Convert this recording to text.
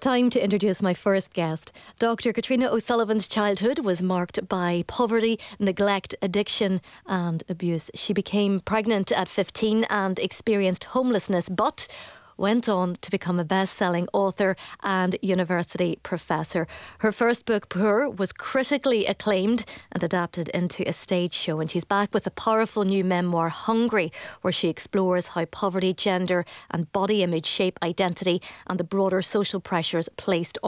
Time to introduce my first guest. Dr. Katrina O'Sullivan's childhood was marked by poverty, neglect, addiction and abuse. She became pregnant at 15 and experienced homelessness, but went on to become a best-selling author and university professor. Her first book, Poor, was critically acclaimed and adapted into a stage show. And she's back with a powerful new memoir, Hungry, where she explores how poverty, gender and body image shape identity and the broader social pressures placed